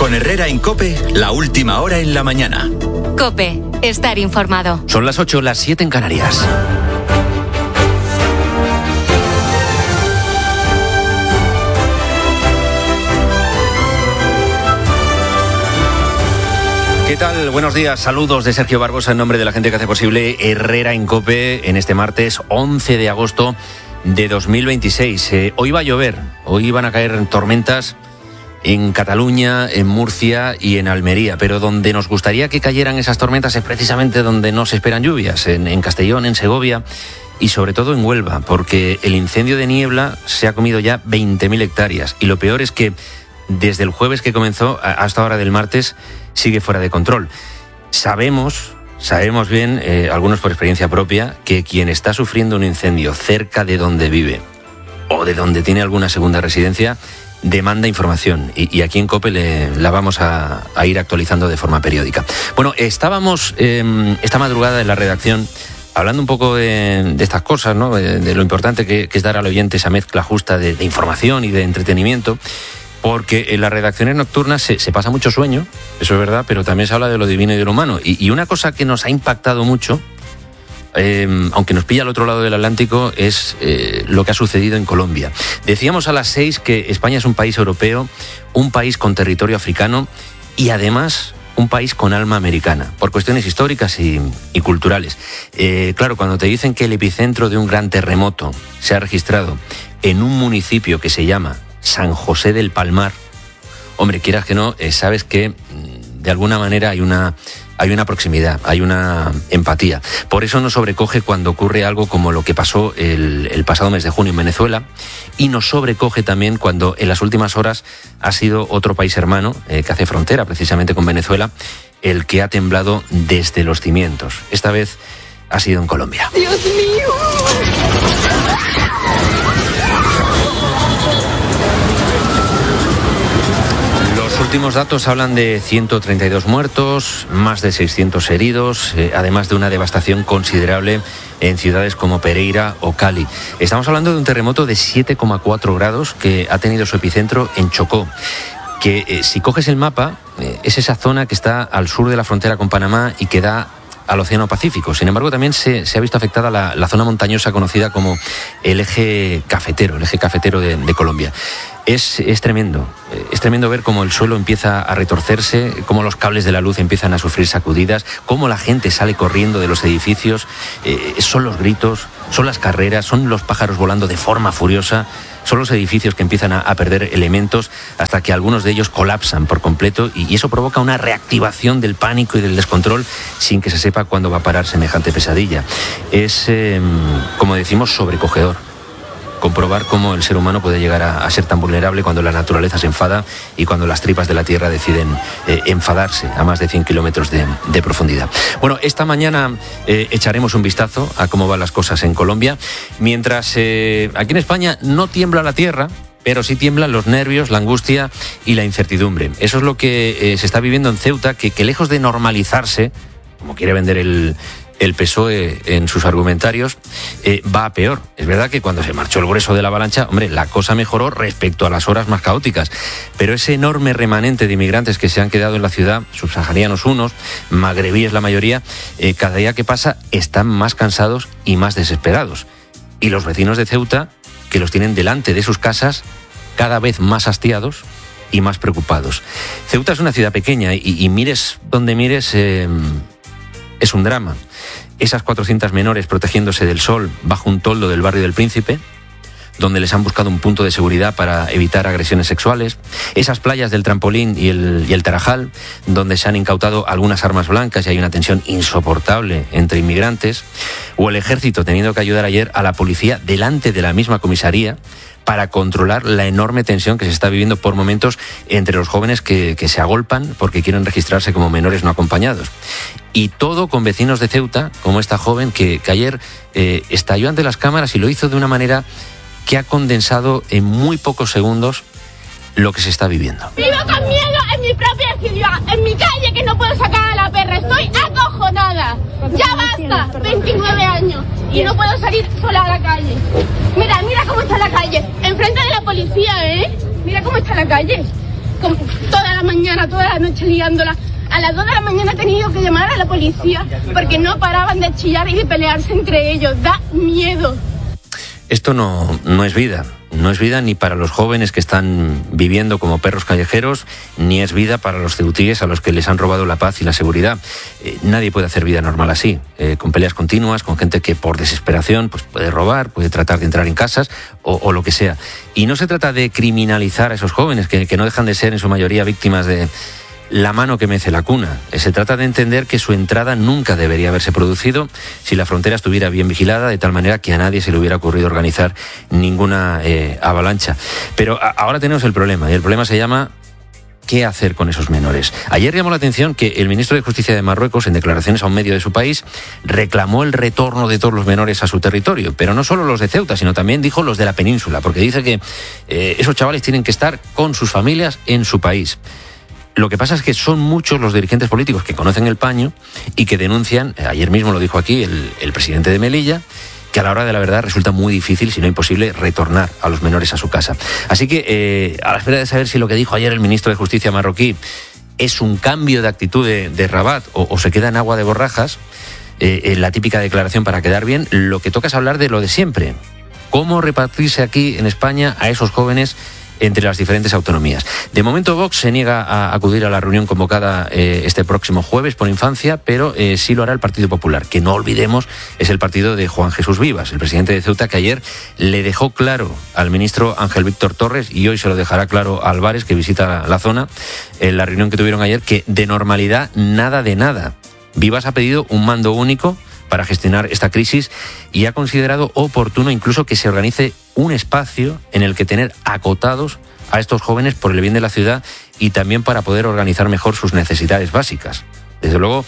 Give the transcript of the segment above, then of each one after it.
Con Herrera en COPE, la última hora en la mañana. COPE, estar informado. Son las 8, las 7 en Canarias. ¿Qué tal? Buenos días, saludos de Sergio Barbosa en nombre de la gente que hace posible Herrera en COPE en este martes 11 de agosto de 2026. Hoy va a llover, hoy van a caer tormentas en Cataluña, en Murcia y en Almería, pero donde nos gustaría que cayeran esas tormentas es precisamente donde no se esperan lluvias, en Castellón, en Segovia y sobre todo en Huelva, porque el incendio de niebla se ha comido ya 20.000 hectáreas y lo peor es que desde el jueves que comenzó hasta ahora del martes sigue fuera de control. Sabemos bien, algunos por experiencia propia, que quien está sufriendo un incendio cerca de donde vive o de donde tiene alguna segunda residencia demanda información y aquí en COPE la vamos a ir actualizando de forma periódica. Bueno, estábamos esta madrugada en la redacción hablando un poco de estas cosas, ¿no? De lo importante que es dar al oyente esa mezcla justa de información y de entretenimiento, porque en las redacciones nocturnas se pasa mucho sueño, eso es verdad, pero también se habla de lo divino y de lo humano. Y una cosa que nos ha impactado mucho, aunque nos pilla al otro lado del Atlántico, es lo que ha sucedido en Colombia. Decíamos a las 6 que España es un país europeo, un país con territorio africano y además un país con alma americana, por cuestiones históricas y culturales. Claro, cuando te dicen que el epicentro de un gran terremoto se ha registrado en un municipio que se llama San José del Palmar, hombre, quieras que no, sabes que de alguna manera hay una proximidad, hay una empatía. Por eso nos sobrecoge cuando ocurre algo como lo que pasó el pasado mes de junio en Venezuela, y nos sobrecoge también cuando en las últimas horas ha sido otro país hermano que hace frontera precisamente con Venezuela el que ha temblado desde los cimientos. Esta vez ha sido en Colombia. ¡Dios mío! Los últimos datos hablan de 132 muertos, más de 600 heridos, además de una devastación considerable en ciudades como Pereira o Cali. Estamos hablando de un terremoto de 7,4 grados que ha tenido su epicentro en Chocó, que si coges el mapa es esa zona que está al sur de la frontera con Panamá y que da al Océano Pacífico. Sin embargo, también se ha visto afectada la zona montañosa conocida como el eje cafetero de Colombia. Es tremendo ver cómo el suelo empieza a retorcerse, cómo los cables de la luz empiezan a sufrir sacudidas, cómo la gente sale corriendo de los edificios, son los gritos, son las carreras, son los pájaros volando de forma furiosa, son los edificios que empiezan a perder elementos hasta que algunos de ellos colapsan por completo y eso provoca una reactivación del pánico y del descontrol sin que se sepa cuándo va a parar semejante pesadilla. Es, como decimos, sobrecogedor comprobar cómo el ser humano puede llegar a ser tan vulnerable cuando la naturaleza se enfada y cuando las tripas de la tierra deciden enfadarse a más de 100 kilómetros de profundidad. Bueno, esta mañana echaremos un vistazo a cómo van las cosas en Colombia, mientras aquí en España no tiembla la tierra, pero sí tiemblan los nervios, la angustia y la incertidumbre. Eso es lo que se está viviendo en Ceuta, que lejos de normalizarse, como quiere vender el PSOE en sus argumentarios, va a peor. Es verdad que cuando se marchó el grueso de la avalancha, hombre, la cosa mejoró respecto a las horas más caóticas, pero ese enorme remanente de inmigrantes que se han quedado en la ciudad, subsaharianos unos, magrebíes la mayoría, cada día que pasa están más cansados y más desesperados. Y los vecinos de Ceuta, que los tienen delante de sus casas, cada vez más hastiados y más preocupados. Ceuta es una ciudad pequeña y mires donde mires, es un drama. Esas 400 menores protegiéndose del sol bajo un toldo del barrio del Príncipe, donde les han buscado un punto de seguridad para evitar agresiones sexuales. Esas playas del Trampolín y el Tarajal, donde se han incautado algunas armas blancas y hay una tensión insoportable entre inmigrantes. O el ejército teniendo que ayudar ayer a la policía delante de la misma comisaría para controlar la enorme tensión que se está viviendo por momentos entre los jóvenes que se agolpan porque quieren registrarse como menores no acompañados. Y todo con vecinos de Ceuta, como esta joven que ayer estalló ante las cámaras y lo hizo de una manera que ha condensado en muy pocos segundos lo que se está viviendo. Vivo con miedo en mi propia ciudad, en mi calle, que no puedo sacar a la perra. Estoy acojonada. Ya basta, 29 años y no puedo salir sola a la calle. Mira cómo está la calle, enfrente de la policía, ¿eh? Mira cómo está la calle. toda la mañana, toda la noche liándola. A las 2 de la mañana he tenido que llamar a la policía porque no paraban de chillar y de pelearse entre ellos. Da miedo. Esto no es vida. No es vida ni para los jóvenes que están viviendo como perros callejeros, ni es vida para los ceutíes a los que les han robado la paz y la seguridad. Nadie puede hacer vida normal así, con peleas continuas, con gente que por desesperación pues puede robar, puede tratar de entrar en casas o lo que sea. Y no se trata de criminalizar a esos jóvenes que no dejan de ser en su mayoría víctimas de la mano que mece la cuna. Se trata de entender que su entrada nunca debería haberse producido si la frontera estuviera bien vigilada, de tal manera que a nadie se le hubiera ocurrido organizar ninguna avalancha. Pero ahora tenemos el problema, y el problema se llama ¿qué hacer con esos menores? Ayer llamó la atención que el ministro de Justicia de Marruecos, en declaraciones a un medio de su país, reclamó el retorno de todos los menores a su territorio, pero no solo los de Ceuta, sino también dijo los de la península, porque dice que esos chavales tienen que estar con sus familias en su país. Lo que pasa es que son muchos los dirigentes políticos que conocen el paño y que denuncian, ayer mismo lo dijo aquí el presidente de Melilla, que a la hora de la verdad resulta muy difícil, si no imposible, retornar a los menores a su casa. Así que, a la espera de saber si lo que dijo ayer el ministro de Justicia marroquí es un cambio de actitud de Rabat o se queda en agua de borrajas, la típica declaración para quedar bien, lo que toca es hablar de lo de siempre. ¿Cómo repartirse aquí en España a esos jóvenes entre las diferentes autonomías? De momento Vox se niega a acudir a la reunión convocada este próximo jueves por infancia, pero sí lo hará el Partido Popular, que no olvidemos es el partido de Juan Jesús Vivas, el presidente de Ceuta, que ayer le dejó claro al ministro Ángel Víctor Torres, y hoy se lo dejará claro a Álvarez, que visita la zona, en la reunión que tuvieron ayer, que de normalidad nada de nada. Vivas ha pedido un mando único para gestionar esta crisis y ha considerado oportuno incluso que se organice un espacio en el que tener acotados a estos jóvenes por el bien de la ciudad y también para poder organizar mejor sus necesidades básicas. Desde luego,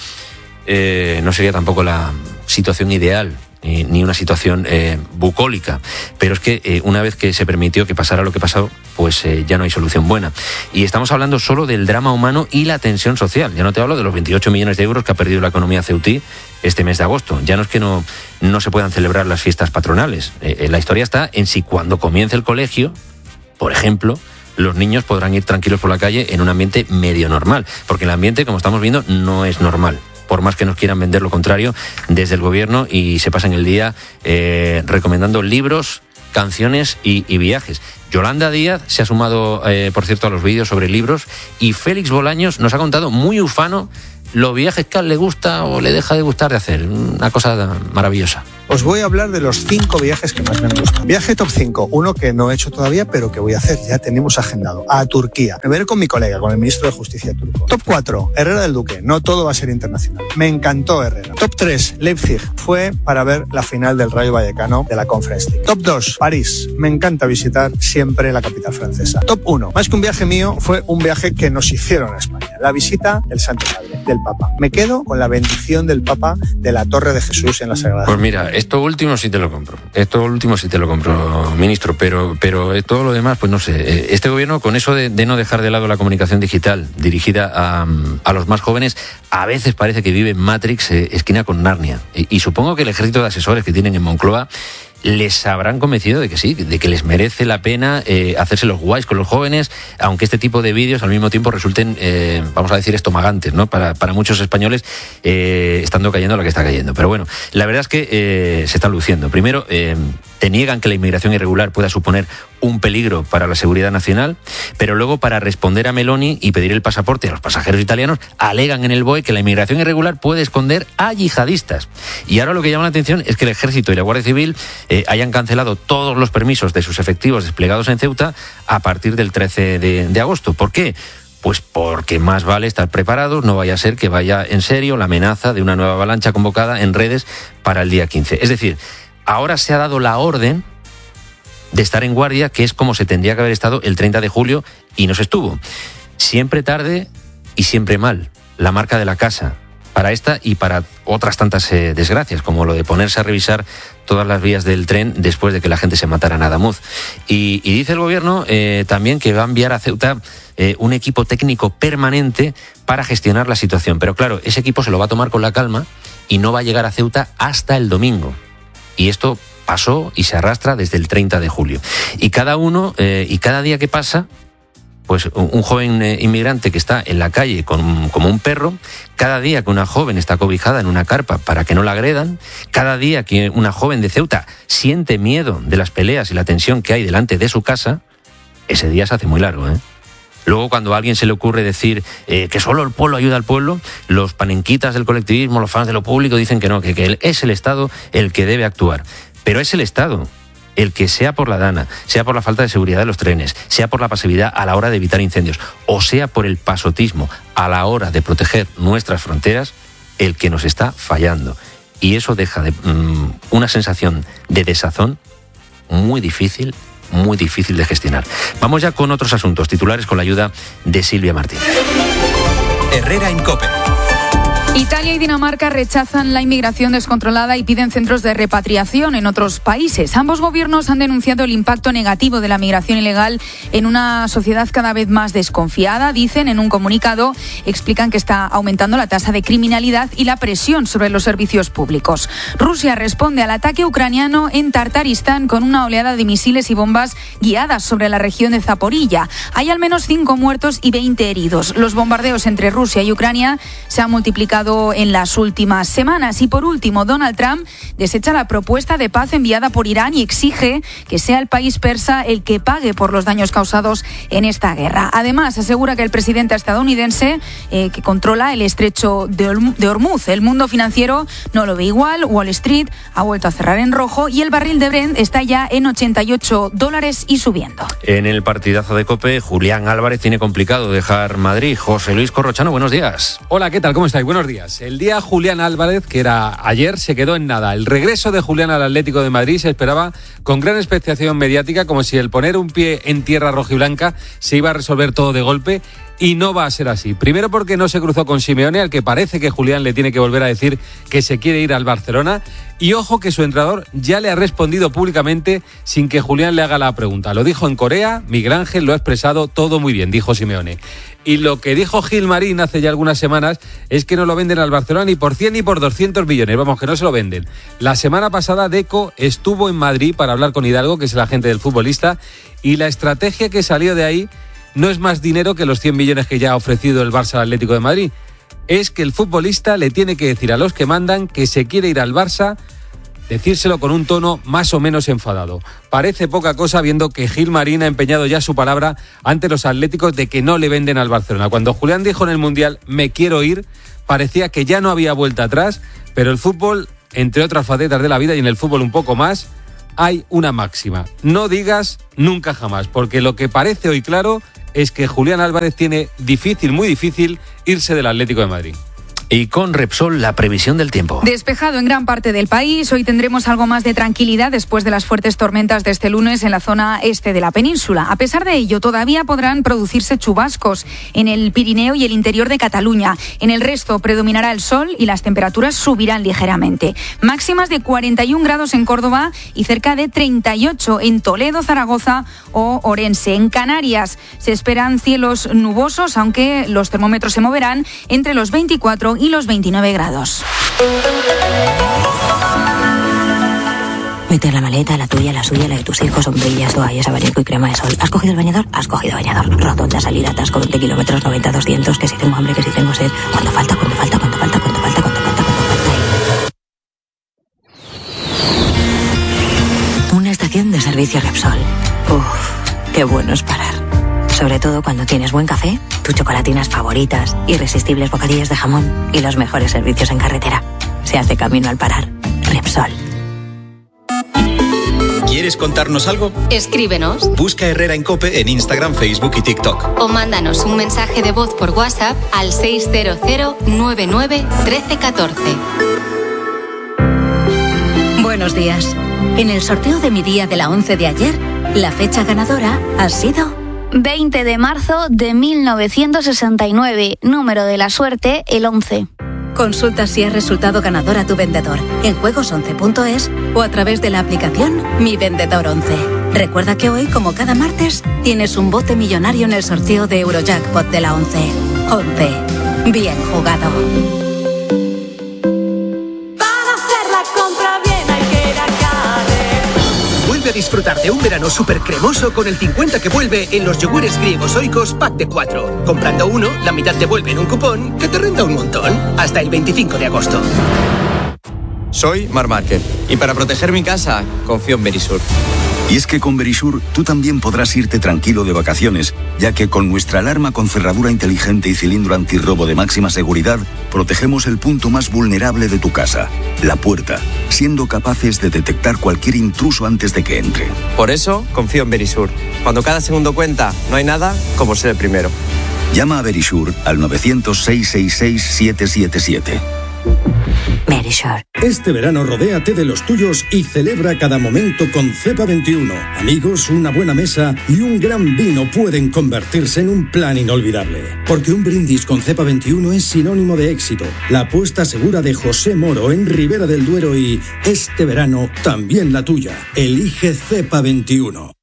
no sería tampoco la situación ideal ni una situación bucólica, pero es que una vez que se permitió que pasara lo que pasó, pues ya no hay solución buena. Y estamos hablando solo del drama humano y la tensión social. Ya no te hablo de los 28 millones de euros que ha perdido la economía ceutí este mes de agosto. Ya no es que no se puedan celebrar las fiestas patronales. La historia está en si cuando comience el colegio, por ejemplo, los niños podrán ir tranquilos por la calle en un ambiente medio normal, porque el ambiente, como estamos viendo, no es normal, por más que nos quieran vender lo contrario desde el gobierno y se pasan el día recomendando libros, canciones y viajes. Yolanda Díaz se ha sumado, por cierto, a los vídeos sobre libros, y Félix Bolaños nos ha contado muy ufano los viajes que a él le gusta o le deja de gustar de hacer. Una cosa maravillosa. Os voy a hablar de los 5 viajes que más me gustan. Viaje top 5, uno que no he hecho todavía, pero que voy a hacer, ya tenemos agendado, a Turquía. Me veré con mi colega, con el ministro de Justicia turco. Top 4, Herrera del Duque. No todo va a ser internacional. Me encantó Herrera. Top 3, Leipzig. Fue para ver la final del Rayo Vallecano de la Conference League. Top 2, París. Me encanta visitar siempre la capital francesa. Top 1, más que un viaje mío, fue un viaje que nos hicieron a España. La visita del Santo Padre, del Papa. Me quedo con la bendición del Papa de la Torre de Jesús en la Sagrada. Pues mira, esto último sí te lo compro. Ministro, pero todo lo demás, pues no sé. Este gobierno, con eso de no dejar de lado la comunicación digital dirigida a los más jóvenes, a veces parece que vive en Matrix, esquina con Narnia. Y supongo que el ejército de asesores que tienen en Moncloa les habrán convencido de que sí, de que les merece la pena hacerse los guays con los jóvenes, aunque este tipo de vídeos al mismo tiempo resulten, vamos a decir, estomagantes, ¿no? Para muchos españoles, estando cayendo la que está cayendo. Pero bueno, la verdad es que se están luciendo. Primero, te niegan que la inmigración irregular pueda suponer un peligro para la seguridad nacional, pero luego, para responder a Meloni y pedir el pasaporte a los pasajeros italianos, alegan en el BOE que la inmigración irregular puede esconder a yihadistas. Y ahora lo que llama la atención es que el Ejército y la Guardia Civil hayan cancelado todos los permisos de sus efectivos desplegados en Ceuta a partir del 13 de agosto. ¿Por qué? Pues porque más vale estar preparados, no vaya a ser que vaya en serio la amenaza de una nueva avalancha convocada en redes para el día 15. Es decir, ahora se ha dado la orden de estar en guardia, que es como se tendría que haber estado el 30 de julio y no se estuvo. Siempre tarde y siempre mal, la marca de la casa, para esta y para otras tantas desgracias, como lo de ponerse a revisar todas las vías del tren después de que la gente se matara en Adamuz. Y dice el gobierno también que va a enviar a Ceuta un equipo técnico permanente para gestionar la situación. Pero claro, ese equipo se lo va a tomar con la calma y no va a llegar a Ceuta hasta el domingo. Y esto pasó y se arrastra desde el 30 de julio. Y cada uno y cada día que pasa, pues un joven inmigrante que está en la calle como un perro, cada día que una joven está cobijada en una carpa para que no la agredan, cada día que una joven de Ceuta siente miedo de las peleas y la tensión que hay delante de su casa, ese día se hace muy largo, ¿eh? Luego, cuando a alguien se le ocurre decir que solo el pueblo ayuda al pueblo, los panenquitas del colectivismo, los fans de lo público dicen que no, que es el Estado el que debe actuar. Pero es el Estado el que, sea por la dana, sea por la falta de seguridad de los trenes, sea por la pasividad a la hora de evitar incendios, o sea por el pasotismo a la hora de proteger nuestras fronteras, el que nos está fallando. Y eso deja una sensación de desazón muy difícil de gestionar. Vamos ya con otros asuntos, titulares con la ayuda de Silvia Martín. Herrera en COPE. Italia y Dinamarca rechazan la inmigración descontrolada y piden centros de repatriación en otros países. Ambos gobiernos han denunciado el impacto negativo de la migración ilegal en una sociedad cada vez más desconfiada. Dicen en un comunicado, explican que está aumentando la tasa de criminalidad y la presión sobre los servicios públicos. Rusia responde al ataque ucraniano en Tartaristán con una oleada de misiles y bombas guiadas sobre la región de Zaporilla. Hay al menos 5 muertos y 20 heridos. Los bombardeos entre Rusia y Ucrania se han multiplicado en las últimas semanas. Y por último, Donald Trump desecha la propuesta de paz enviada por Irán y exige que sea el país persa el que pague por los daños causados en esta guerra. Además, asegura que el presidente estadounidense que controla el estrecho de Hormuz. El mundo financiero no lo ve igual. Wall Street ha vuelto a cerrar en rojo y el barril de Brent está ya en $88 y subiendo. En el partidazo de COPE, Julián Álvarez tiene complicado dejar Madrid. José Luis Corrochano, buenos días. Hola, ¿qué tal? ¿Cómo estáis? Buenos días. El día Julián Álvarez, que era ayer, se quedó en nada. El regreso de Julián al Atlético de Madrid se esperaba con gran expectación mediática, como si el poner un pie en tierra rojiblanca se iba a resolver todo de golpe. Y no va a ser así. Primero porque no se cruzó con Simeone, al que parece que Julián le tiene que volver a decir que se quiere ir al Barcelona. Y ojo que su entrenador ya le ha respondido públicamente sin que Julián le haga la pregunta. Lo dijo en Corea, Miguel Ángel lo ha expresado todo muy bien, dijo Simeone. Y lo que dijo Gilmarín hace ya algunas semanas es que no lo venden al Barcelona ni por 100 ni por 200 millones. Vamos, que no se lo venden. La semana pasada Deco estuvo en Madrid para hablar con Hidalgo, que es el agente del futbolista, y la estrategia que salió de ahí no es más dinero que los 100 millones que ya ha ofrecido el Barça al Atlético de Madrid. Es que el futbolista le tiene que decir a los que mandan que se quiere ir al Barça, decírselo con un tono más o menos enfadado. Parece poca cosa viendo que Gilmarín ha empeñado ya su palabra ante los atléticos de que no le venden al Barcelona. Cuando Julián dijo en el Mundial, me quiero ir, parecía que ya no había vuelta atrás, pero el fútbol, entre otras facetas de la vida y en el fútbol un poco más, hay una máxima. No digas nunca jamás, porque lo que parece hoy claro es que Julián Álvarez tiene difícil, muy difícil, irse del Atlético de Madrid. Y con Repsol, la previsión del tiempo. Despejado en gran parte del país, hoy tendremos algo más de tranquilidad después de las fuertes tormentas de este lunes en la zona este de la península. A pesar de ello, todavía podrán producirse chubascos en el Pirineo y el interior de Cataluña. En el resto predominará el sol y las temperaturas subirán ligeramente. Máximas de 41 grados en Córdoba y cerca de 38 en Toledo, Zaragoza o Orense. En Canarias se esperan cielos nubosos, aunque los termómetros se moverán entre los 24 y los 29 grados. Mete en la maleta, la tuya, la suya, la de tus hijos, sombrillas, toallas, abanico y crema de sol. ¿Has cogido el bañador? Has cogido bañador. Rotonda, salida, atasco, 20 kilómetros, 90, 200, que si tengo hambre, que si tengo sed. ¿Cuánto falta? ¿Cuánto falta? ¿Cuánto falta? ¿Cuánto falta? ¿Cuánto falta? ¿Cuánto falta? Una estación de servicio Repsol. Uf, qué bueno es parar. Sobre todo cuando tienes buen café, tus chocolatinas favoritas, irresistibles bocadillos de jamón y los mejores servicios en carretera. Se hace camino al parar. Repsol. ¿Quieres contarnos algo? Escríbenos. Busca Herrera en COPE en Instagram, Facebook y TikTok. O mándanos un mensaje de voz por WhatsApp al 600 99 13 14. Buenos días. En el sorteo de mi día de la 11 de ayer, la fecha ganadora ha sido 20 de marzo de 1969, número de la suerte, el 11. Consulta si has resultado ganador a tu vendedor en juegos11.es o a través de la aplicación Mi Vendedor 11. Recuerda que hoy, como cada martes, tienes un bote millonario en el sorteo de Eurojackpot de la 11. 11. Bien jugado. Para hacer la compra bien hay que ir a Carrer. Vuelve a disfrutar de un verano súper cremoso con el 50 que vuelve en los yogures griegos Oikos Pack de 4. Comprando uno, la mitad te vuelve en un cupón que te renta un montón. Hasta el 25 de agosto. Soy Marc Márquez y para proteger mi casa confío en Verisur. Y es que con Verisur tú también podrás irte tranquilo de vacaciones, ya que con nuestra alarma con cerradura inteligente y cilindro antirrobo de máxima seguridad, protegemos el punto más vulnerable de tu casa, la puerta, siendo capaces de detectar cualquier intruso antes de que entre. Por eso confío en Verisur. Cuando cada segundo cuenta, no hay nada como ser el primero. Llama a Verisur al 900-666-777. Verisur. Este verano rodéate de los tuyos y celebra cada momento con Cepa 21. Amigos, una buena mesa y un gran vino pueden convertirse en un plan inolvidable. Porque un brindis con Cepa 21 es sinónimo de éxito. La apuesta segura de José Moro en Ribera del Duero y este verano también la tuya. Elige Cepa 21.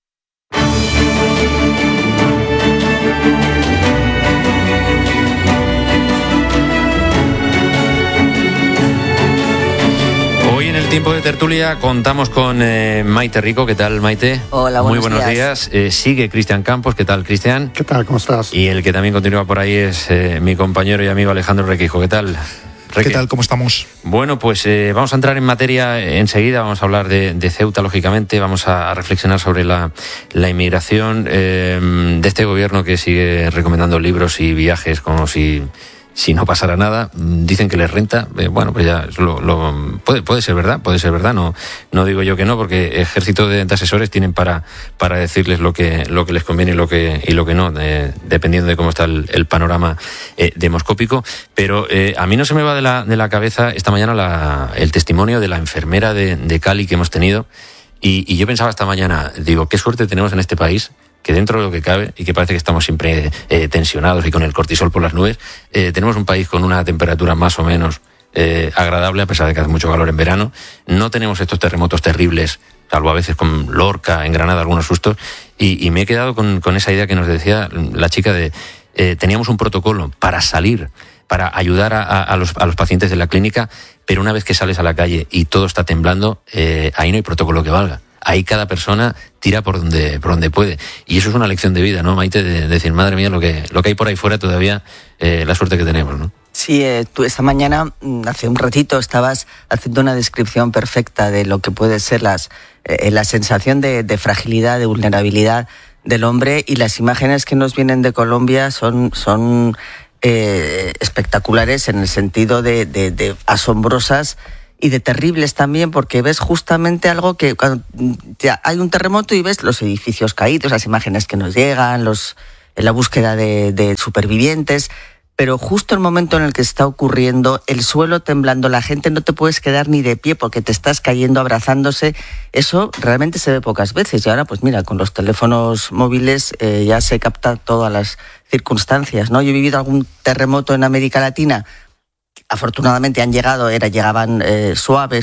Tiempo de tertulia, contamos con Maite Rico. ¿Qué tal, Maite? Hola, muy buenos días. Sigue Cristian Campos. ¿Qué tal, Cristian? ¿Qué tal? ¿Cómo estás? Y el que también continúa por ahí es mi compañero y amigo Alejandro Requijo. ¿Qué tal? ¿Qué tal? ¿Cómo estamos? Bueno, pues vamos a entrar en materia enseguida. Vamos a hablar de Ceuta, lógicamente. Vamos a reflexionar sobre la inmigración de este gobierno que sigue recomendando libros y viajes como si no pasara nada. Dicen que les renta. Bueno, pues ya puede ser verdad, no digo yo que no, porque ejército de asesores tienen para decirles lo que les conviene y lo que no, dependiendo de cómo está el panorama demoscópico. Pero a mí no se me va de la cabeza esta mañana el testimonio de la enfermera de Cali que hemos tenido, y yo pensaba esta mañana, digo, qué suerte tenemos en este país, que dentro de lo que cabe, y que parece que estamos siempre tensionados y con el cortisol por las nubes, tenemos un país con una temperatura más o menos agradable, a pesar de que hace mucho calor en verano. No tenemos estos terremotos terribles, salvo a veces con Lorca, en Granada, algunos sustos, y me he quedado con esa idea que nos decía la chica de teníamos un protocolo para salir, para ayudar a los pacientes de la clínica, pero una vez que sales a la calle y todo está temblando, ahí no hay protocolo que valga. Ahí cada persona tira por donde puede. Y eso es una lección de vida, ¿no, Maite? De decir, madre mía, lo que hay por ahí fuera todavía, la suerte que tenemos, ¿no? Sí, tú esta mañana, hace un ratito, estabas haciendo una descripción perfecta de lo que puede ser la sensación de fragilidad, de vulnerabilidad del hombre, y las imágenes que nos vienen de Colombia son espectaculares en el sentido de asombrosas y de terribles también, porque ves justamente algo que cuando hay un terremoto y ves los edificios caídos, las imágenes que nos llegan, la búsqueda de supervivientes, pero justo el momento en el que está ocurriendo, el suelo temblando, la gente no te puedes quedar ni de pie porque te estás cayendo abrazándose, eso realmente se ve pocas veces. Y ahora, pues mira, con los teléfonos móviles ya se capta todas las circunstancias, ¿no? Yo he vivido algún terremoto en América Latina. Afortunadamente llegaban suaves,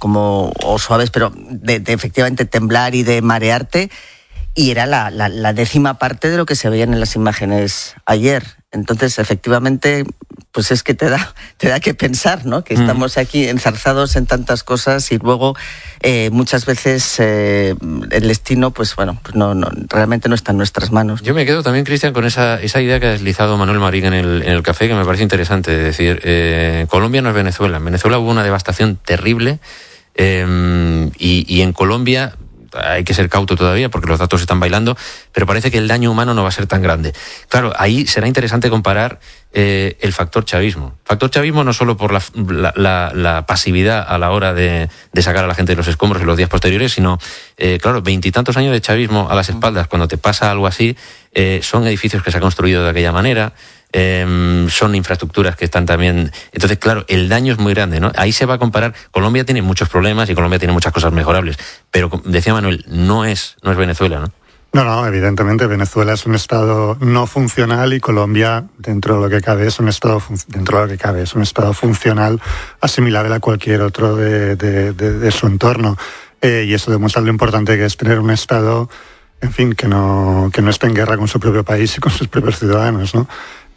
o suaves, pero de efectivamente temblar y de marearte, y era la décima parte de lo que se veían en las imágenes ayer. Entonces, efectivamente, pues es que te da que pensar, ¿no? Que estamos aquí enzarzados en tantas cosas y luego muchas veces el destino, pues bueno, pues no realmente no está en nuestras manos. Yo me quedo también, Cristian, con esa idea que ha deslizado Manuel Marín en el café, que me parece interesante. Es decir, Colombia no es Venezuela. En Venezuela hubo una devastación terrible y en Colombia hay que ser cauto todavía porque los datos están bailando, pero parece que el daño humano no va a ser tan grande. Claro, ahí será interesante comparar el factor chavismo. Factor chavismo no solo por la pasividad a la hora de sacar a la gente de los escombros en los días posteriores, sino, claro, 20 y tantos años de chavismo a las espaldas, cuando te pasa algo así, son edificios que se han construido de aquella manera, son infraestructuras que están también. Entonces, claro, el daño es muy grande, ¿no? Ahí se va a comparar. Colombia tiene muchos problemas y Colombia tiene muchas cosas mejorables, pero decía Manuel, no es Venezuela, ¿no? No, evidentemente Venezuela es un estado no funcional y Colombia, dentro de lo que cabe, es un estado funcional asimilable a cualquier otro de su entorno. Y eso demuestra lo importante que es tener un estado, en fin, que no esté en guerra con su propio país y con sus propios ciudadanos, ¿no?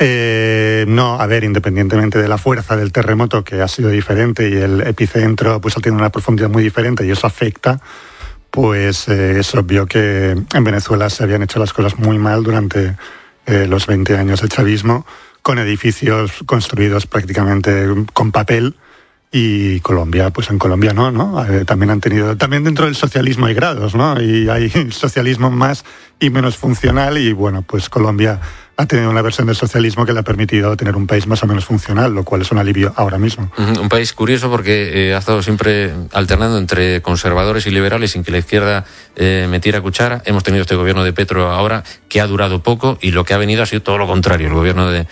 Independientemente de la fuerza del terremoto, que ha sido diferente, y el epicentro pues ha tenido una profundidad muy diferente y eso afecta, pues es obvio que en Venezuela se habían hecho las cosas muy mal durante los 20 años de chavismo, con edificios construidos prácticamente con papel. Y Colombia, pues en Colombia no. También dentro del socialismo hay grados, ¿no? Y hay socialismo más y menos funcional, y bueno, pues Colombia ha tenido una versión del socialismo que le ha permitido tener un país más o menos funcional, lo cual es un alivio ahora mismo. Un país curioso porque ha estado siempre alternando entre conservadores y liberales sin que la izquierda metiera cuchara. Hemos tenido este gobierno de Petro ahora que ha durado poco, y lo que ha venido ha sido todo lo contrario, el gobierno de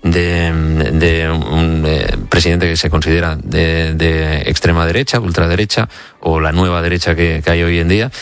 un presidente que se considera de extrema derecha, ultraderecha, o la nueva derecha que hay hoy en día.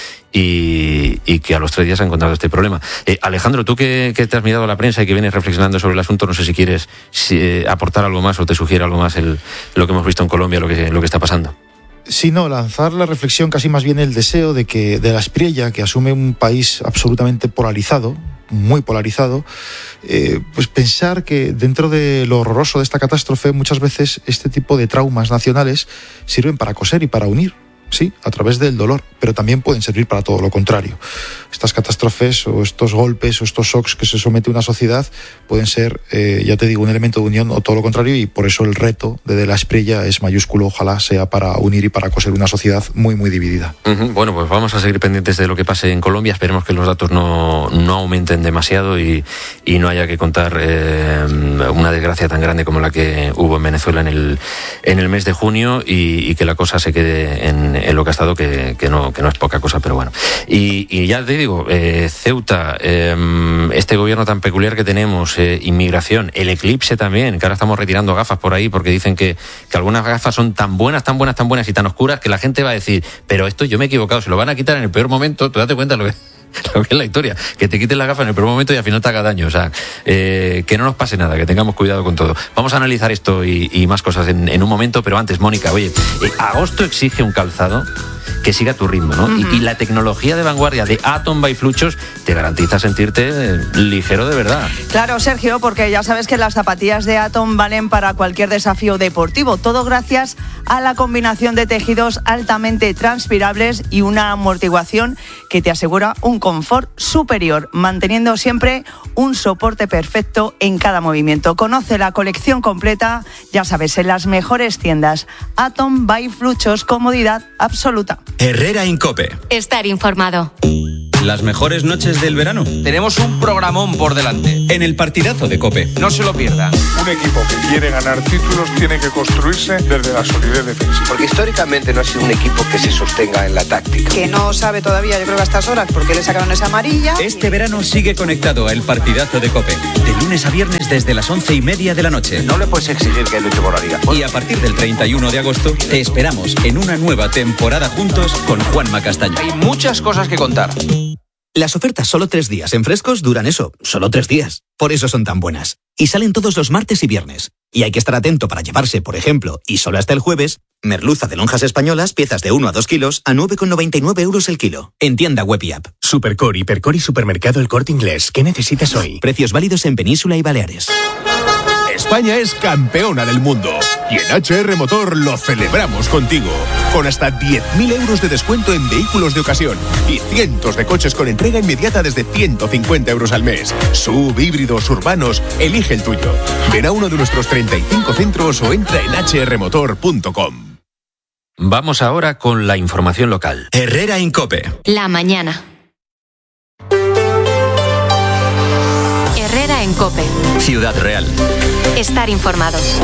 Y que a los 3 días ha encontrado este problema. Alejandro, tú que te has mirado a la prensa y que vienes reflexionando sobre el asunto, no sé si quieres aportar algo más o te sugiere algo más lo que hemos visto en Colombia, lo que está pasando. Sí, no, lanzar la reflexión, casi más bien el deseo de la Espriella, que asume un país absolutamente polarizado, muy polarizado, pues pensar que dentro de lo horroroso de esta catástrofe, muchas veces este tipo de traumas nacionales sirven para coser y para unir. Sí, a través del dolor, pero también pueden servir para todo lo contrario. Estas catástrofes o estos golpes o estos shocks que se somete una sociedad pueden ser, ya te digo, un elemento de unión o todo lo contrario, y por eso el reto de la Espriella es mayúsculo. Ojalá sea para unir y para coser una sociedad muy, muy dividida. Bueno, pues vamos a seguir pendientes de lo que pase en Colombia. Esperemos que los datos no aumenten demasiado y no haya que contar una desgracia tan grande como la que hubo en Venezuela en el mes de junio, y que la cosa se quede en lo que ha estado, que no es poca cosa, pero bueno. Y ya te digo, Ceuta, este gobierno tan peculiar que tenemos, inmigración, el eclipse también, que ahora estamos retirando gafas por ahí porque dicen que algunas gafas son tan buenas y tan oscuras que la gente va a decir, pero esto yo me he equivocado, se lo van a quitar en el peor momento. Tú date cuenta lo que es la historia, que te quiten la gafa en el peor momento y al final te haga daño. O sea, que no nos pase nada, que tengamos cuidado con todo. Vamos a analizar esto y más cosas en un momento, pero antes, Mónica, oye, agosto exige un calzado que siga tu ritmo, ¿no? Uh-huh. Y la tecnología de vanguardia de Atom by Fluchos te garantiza sentirte ligero de verdad. Claro, Sergio, porque ya sabes que las zapatillas de Atom valen para cualquier desafío deportivo. Todo gracias a la combinación de tejidos altamente transpirables y una amortiguación que te asegura un confort superior, manteniendo siempre un soporte perfecto en cada movimiento. Conoce la colección completa, ya sabes, en las mejores tiendas. Atom by Fluchos, comodidad absoluta. Herrera Incope. Estar informado. Las mejores noches del verano. Tenemos un programón por delante. En el partidazo de COPE. No se lo pierdan. Un equipo que quiere ganar títulos tiene que construirse desde la solidez defensiva. Porque históricamente no ha sido un equipo que se sostenga en la táctica. Que no sabe todavía, yo creo que a estas horas, porque le sacaron esa amarilla. Este verano sigue conectado a El Partidazo de COPE. De lunes a viernes desde las 11:30 de la noche. No le puedes exigir que luche por la liga. Y a partir del 31 de agosto te esperamos en una nueva temporada juntos con Juanma Castaño. Hay muchas cosas que contar. Las ofertas solo 3 días en Frescos duran eso, solo 3 días. Por eso son tan buenas. Y salen todos los martes y viernes. Y hay que estar atento para llevarse, por ejemplo, y solo hasta el jueves, merluza de lonjas españolas, piezas de 1 a 2 kilos, a 9,99 € el kilo. En tienda web y app. Supercore, Hipercore y Supermercado El Corte Inglés. ¿Qué necesitas hoy? Precios válidos en Península y Baleares. España es campeona del mundo y en HR Motor lo celebramos contigo, con hasta 10.000 € de descuento en vehículos de ocasión y cientos de coches con entrega inmediata desde 150 € al mes. Sub, híbridos, urbanos, elige el tuyo. Ven a uno de nuestros 35 centros o entra en hrmotor.com. Vamos ahora con la información local. Herrera Incope. La mañana. Herrera en COPE. Ciudad Real. Estar informados.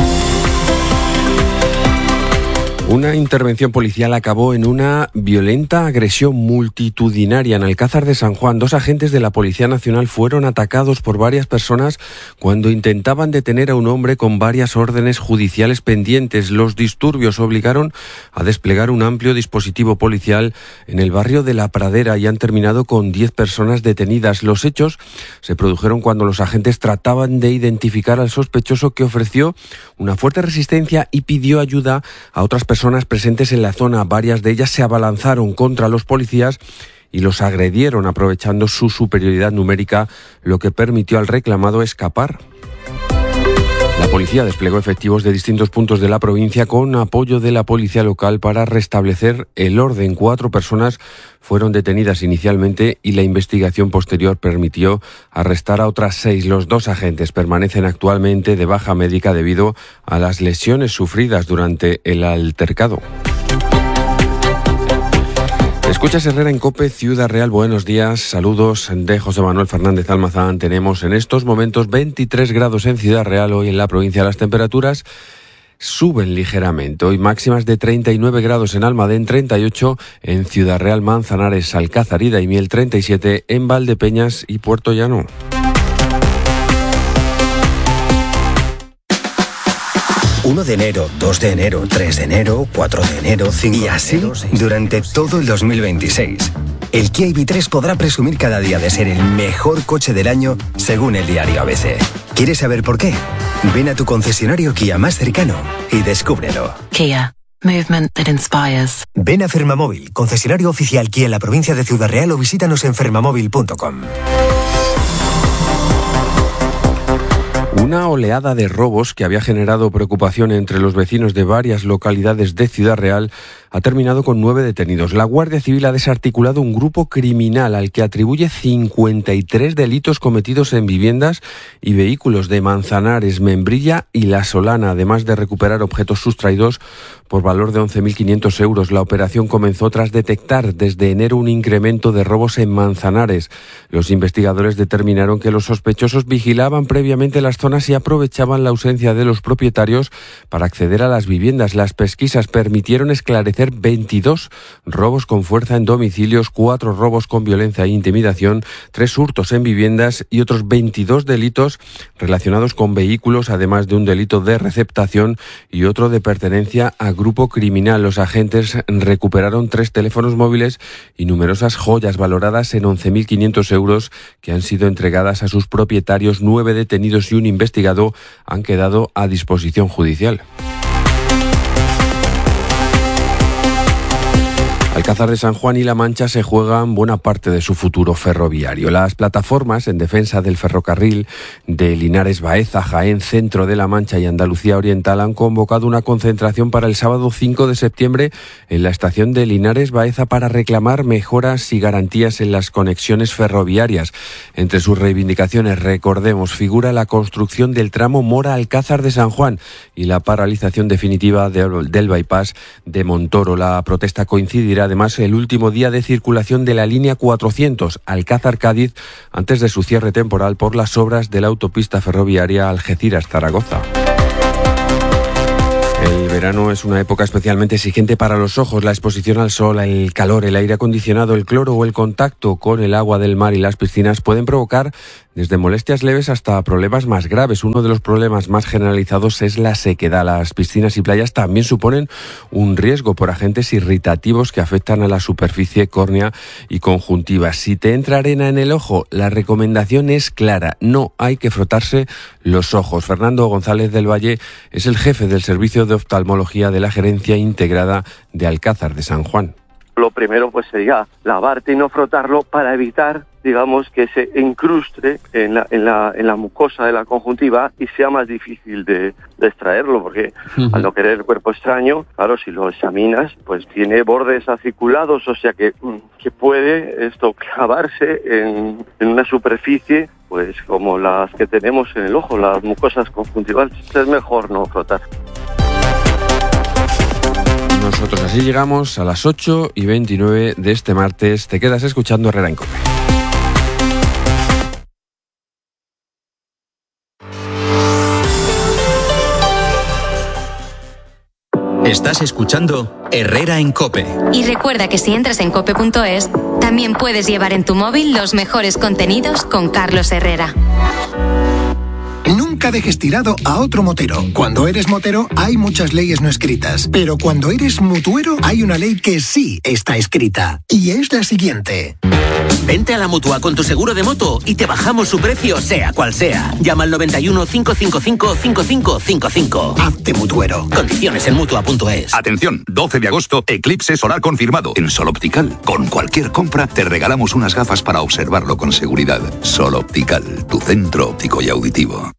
Una intervención policial acabó en una violenta agresión multitudinaria en Alcázar de San Juan. 2 agentes de la Policía Nacional fueron atacados por varias personas cuando intentaban detener a un hombre con varias órdenes judiciales pendientes. Los disturbios obligaron a desplegar un amplio dispositivo policial en el barrio de La Pradera y han terminado con 10 personas detenidas. Los hechos se produjeron cuando los agentes trataban de identificar al sospechoso, que ofreció una fuerte resistencia y pidió ayuda a otras personas presentes en la zona. Varias de ellas se abalanzaron contra los policías y los agredieron aprovechando su superioridad numérica, lo que permitió al reclamado escapar. La policía desplegó efectivos de distintos puntos de la provincia con apoyo de la policía local para restablecer el orden. 4 personas fueron detenidas inicialmente y la investigación posterior permitió arrestar a otras 6. Los 2 agentes permanecen actualmente de baja médica debido a las lesiones sufridas durante el altercado. Escuchas Herrera en COPE, Ciudad Real. Buenos días, saludos de José Manuel Fernández Almazán. Tenemos en estos momentos 23 grados en Ciudad Real. Hoy en la provincia las temperaturas suben ligeramente. Hoy máximas de 39 grados en Almadén, 38 en Ciudad Real, Manzanares, Alcázar y Daimiel, 37 en Valdepeñas y Puerto Llano. ...1 de enero, 2 de enero, 3 de enero, 4 de enero, 5 y así durante todo el 2026. El Kia EV3 podrá presumir cada día de ser el mejor coche del año según el diario ABC. ¿Quieres saber por qué? Ven a tu concesionario Kia más cercano y descúbrelo. Kia. Movement that inspires. Ven a Fermamóvil, concesionario oficial Kia en la provincia de Ciudad Real o visítanos en fermamóvil.com. Una oleada de robos que había generado preocupación entre los vecinos de varias localidades de Ciudad Real ha terminado con 9 detenidos. La Guardia Civil ha desarticulado un grupo criminal al que atribuye 53 delitos cometidos en viviendas y vehículos de Manzanares, Membrilla y La Solana, además de recuperar objetos sustraídos por valor de 11.500 euros. La operación comenzó tras detectar desde enero un incremento de robos en Manzanares. Los investigadores determinaron que los sospechosos vigilaban previamente las zonas y aprovechaban la ausencia de los propietarios para acceder a las viviendas. Las pesquisas permitieron esclarecer 22 robos con fuerza en domicilios, 4 robos con violencia e intimidación, 3 hurtos en viviendas y otros 22 delitos relacionados con vehículos, además de un delito de receptación y otro de pertenencia a grupo criminal. Los agentes recuperaron 3 teléfonos móviles y numerosas joyas valoradas en 11.500 euros que han sido entregadas a sus propietarios. 9 detenidos y un investigado han quedado a disposición judicial. Alcázar de San Juan y La Mancha se juegan buena parte de su futuro ferroviario. Las plataformas en defensa del ferrocarril de Linares Baeza, Jaén, centro de La Mancha y Andalucía Oriental han convocado una concentración para el sábado 5 de septiembre en la estación de Linares Baeza para reclamar mejoras y garantías en las conexiones ferroviarias. Entre sus reivindicaciones, recordemos, figura la construcción del tramo Mora-Alcázar de San Juan y la paralización definitiva del bypass de Montoro. La protesta coincidirá además el último día de circulación de la línea 400 Alcázar-Cádiz antes de su cierre temporal por las obras de la autopista ferroviaria Algeciras-Zaragoza. El verano es una época especialmente exigente para los ojos. La exposición al sol, el calor, el aire acondicionado, el cloro o el contacto con el agua del mar y las piscinas pueden provocar desde molestias leves hasta problemas más graves. Uno de los problemas más generalizados es la sequedad. Las piscinas y playas también suponen un riesgo por agentes irritativos que afectan a la superficie córnea y conjuntiva. Si te entra arena en el ojo, la recomendación es clara: no hay que frotarse los ojos. Fernando González del Valle es el jefe del servicio de oftalmología de la Gerencia Integrada de Alcázar de San Juan. Lo primero pues sería lavarte y no frotarlo para evitar, digamos, que se incruste en la mucosa de la conjuntiva y sea más difícil de extraerlo, porque al no querer el cuerpo extraño, claro, si lo examinas, pues tiene bordes aciculados, o sea que puede esto clavarse en una superficie pues como las que tenemos en el ojo, las mucosas conjuntivales. Es mejor no frotar. Nosotros así llegamos a las 8:29 de este martes. Te quedas escuchando Herrera en COPE. Estás escuchando Herrera en COPE. Y recuerda que si entras en cope.es, también puedes llevar en tu móvil los mejores contenidos con Carlos Herrera. Nunca dejes tirado a otro motero. Cuando eres motero hay muchas leyes no escritas, pero cuando eres mutuero hay una ley que sí está escrita, y es la siguiente. Vente a la Mutua con tu seguro de moto y te bajamos su precio sea cual sea. Llama al 91 555 5555. Hazte mutuero. Condiciones en Mutua.es. Atención, 12 de agosto, eclipse solar confirmado. En Sol Optical, con cualquier compra te regalamos unas gafas para observarlo con seguridad. Sol Optical, tu centro óptico y auditivo.